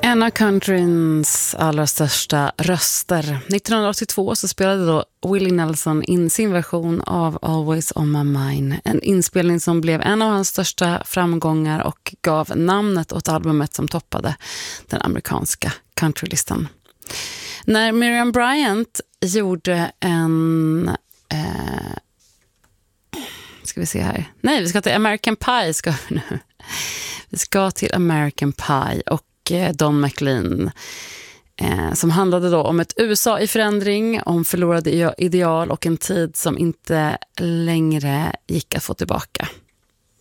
En av countryns allra största röster. 1982 så spelade då Willie Nelson in sin version av Always on my mind. En inspelning som blev en av hans största framgångar och gav namnet åt albumet som toppade den amerikanska countrylistan. När Miriam Bryant gjorde en... ska vi se här. Nej, vi ska till American Pie. Vi ska till American Pie och Don McLean som handlade då om ett USA i förändring, om förlorade ideal och en tid som inte längre gick att få tillbaka.